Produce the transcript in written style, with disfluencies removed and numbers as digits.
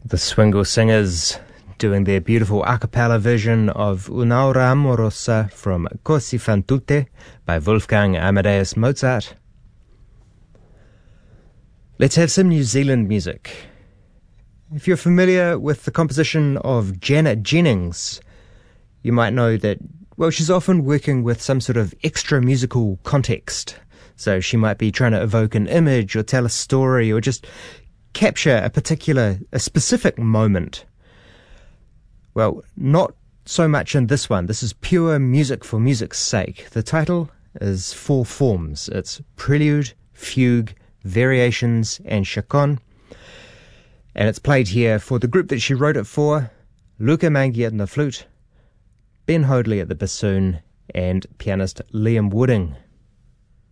The Swingle Singers doing their beautiful a cappella version of Un'aura amorosa from Così fan tutte by Wolfgang Amadeus Mozart. Let's have some New Zealand music. If you're familiar with the composition of Janet Jennings, you might know that, well, she's often working with some sort of extra musical context. So she might be trying to evoke an image or tell a story or just capture a specific moment. Well, not so much in this one. This is pure music for music's sake. The title is four forms. It's prelude, fugue, variations, and chaconne. And it's played here for the group that she wrote it for: Luca Mangi at the flute, Ben Hoadley at the bassoon, and pianist Liam Wooding.